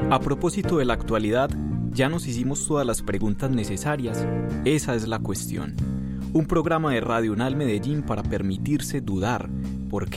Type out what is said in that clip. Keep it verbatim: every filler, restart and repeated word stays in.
A propósito de la actualidad, ¿ya nos hicimos todas las preguntas necesarias? Esa es la cuestión. Un programa de Radio UNAL Medellín para permitirse dudar, porque